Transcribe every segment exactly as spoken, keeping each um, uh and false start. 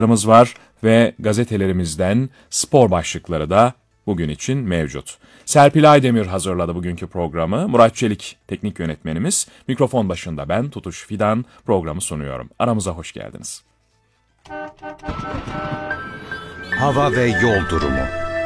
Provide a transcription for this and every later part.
var ve gazetelerimizden spor başlıkları da bugün için mevcut. Serpil Aydemir hazırladı bugünkü programı. Murat Çelik teknik yönetmenimiz. Mikrofon başında ben Tutuş Fidan programı sunuyorum. Aramıza hoş geldiniz. Hava ve yol durumu.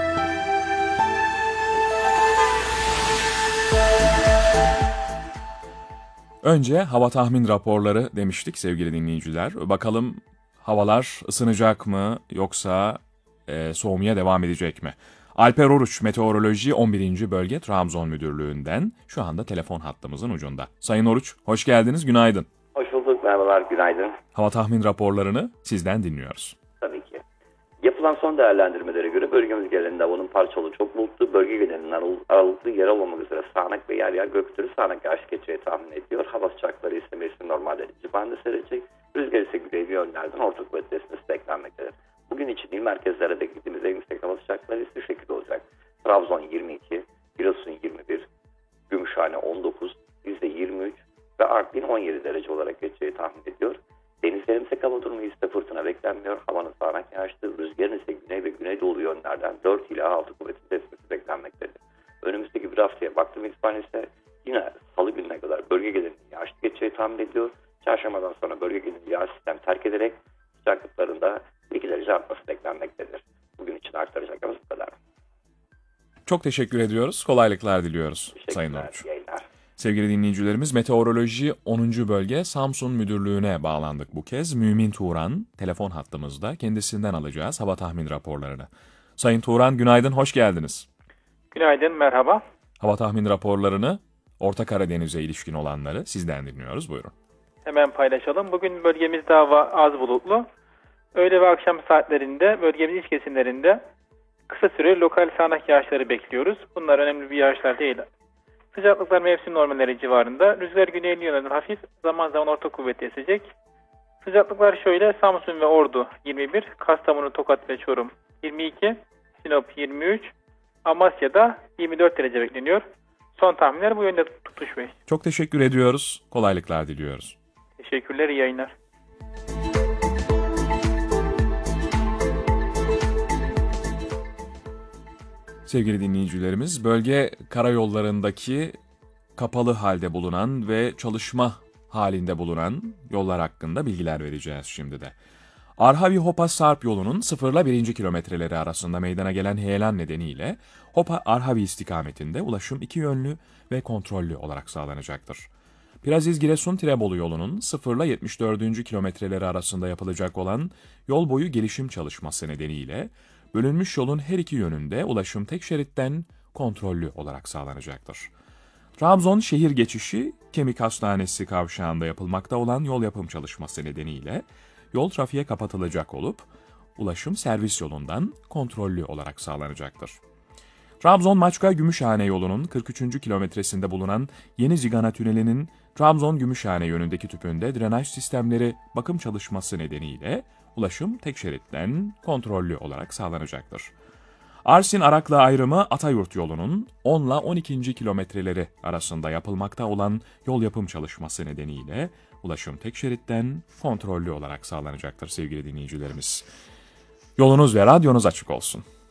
Önce hava tahmin raporları demiştik sevgili dinleyiciler. Bakalım havalar ısınacak mı yoksa e, soğumaya devam edecek mi? Alper Oruç Meteoroloji on birinci Bölge Trabzon Müdürlüğü'nden şu anda telefon hattımızın ucunda. Sayın Oruç, hoş geldiniz, günaydın. Hoş bulduk, merhabalar, günaydın. Hava tahmin raporlarını sizden dinliyoruz. Tabii ki. Yapılan son değerlendirmelere göre bölgemiz genelinde havanın parçalı çok bulutlu, bölge genelinin aralıklı yer olmamak üzere sağanak ve yer yer göktürü sağanak yağış geçeceği tahmin ediyor. Hava sıcakları ise mevsim normal derece bandında seyredecek. Rüzgar ise güney yönlerden orta kuvvetli esmesi beklenmektedir. Bugün için il merkezlere beklediğimiz en yüksek hava sıcaklıkları ise şu şekilde olacak. Trabzon yirmi iki, Giresun yirmi bir, Gümüşhane on dokuz, Rize yirmi üç ve Artvin on yedi derece olarak geçeceği tahmin ediyor. Denizlerimizde hava durumu ise fırtına beklenmiyor. Havanın sağanak yağışlı, rüzgarın ise güney ve güneydoğu yönlerden dört ila altı kuvvetli esmesi beklenmektedir. Önümüzdeki bir haftaya baktığım itibariyle ise yine salı gününe kadar bölge genelinde yağışlı geçeceği tahmin ediyor. Çarşambadan sonra bölge genelinde yağış sistem terk ederek sıcaklıklarında iki derece artması beklenmektedir. Bugün için aktaracaklarımız bu kadar. Çok teşekkür ediyoruz. Kolaylıklar diliyoruz Sayın Oruç. Sevgili dinleyicilerimiz, Meteoroloji onuncu Bölge Samsun Müdürlüğü'ne bağlandık bu kez. Mümin Turan telefon hattımızda, kendisinden alacağız hava tahmin raporlarını. Sayın Turan, günaydın, hoş geldiniz. Günaydın, merhaba. Hava tahmin raporlarını, Orta Karadeniz'e ilişkin olanları sizden dinliyoruz, buyurun. Hemen paylaşalım. Bugün bölgemizde hava az bulutlu. Öğle ve akşam saatlerinde bölgemizin iç kesimlerinde kısa süreli lokal sağanak yağışları bekliyoruz. Bunlar önemli bir yağışlar değil. Sıcaklıklar mevsim normalleri civarında. Rüzgar güneyli yönlerden hafif, zaman zaman orta kuvvetli esecek. Sıcaklıklar şöyle: Samsun ve Ordu yirmi bir, Kastamonu, Tokat ve Çorum yirmi iki, Sinop yirmi üç, Amasya'da yirmi dört derece bekleniyor. Son tahminler bu yönde Tutuş Bey. Çok teşekkür ediyoruz. Kolaylıklar diliyoruz. Teşekkürler, iyi yayınlar. Sevgili dinleyicilerimiz, bölge karayollarındaki kapalı halde bulunan ve çalışma halinde bulunan yollar hakkında bilgiler vereceğiz şimdi de. Arhavi-Hopa-Sarp yolunun sıfırla birinci kilometreleri arasında meydana gelen heyelan nedeniyle Hopa-Arhavi istikametinde ulaşım iki yönlü ve kontrollü olarak sağlanacaktır. Piraziz-Giresun-Tirebolu yolunun sıfırla yetmiş dördüncü kilometreleri arasında yapılacak olan yol boyu gelişim çalışması nedeniyle bölünmüş yolun her iki yönünde ulaşım tek şeritten kontrollü olarak sağlanacaktır. Trabzon şehir geçişi Kemik Hastanesi kavşağında yapılmakta olan yol yapım çalışması nedeniyle yol trafiğe kapatılacak olup ulaşım servis yolundan kontrollü olarak sağlanacaktır. Trabzon-Maçka-Gümüşhane yolunun kırk üçüncü kilometresinde bulunan Yeni Zigana Tüneli'nin Trabzon-Gümüşhane yönündeki tüpünde drenaj sistemleri bakım çalışması nedeniyle ulaşım tek şeritten kontrollü olarak sağlanacaktır. Arsin-Araklı ayrımı Atayurt yolunun on ile on ikinci kilometreleri arasında yapılmakta olan yol yapım çalışması nedeniyle ulaşım tek şeritten kontrollü olarak sağlanacaktır sevgili dinleyicilerimiz. Yolunuz ve radyonuz açık olsun.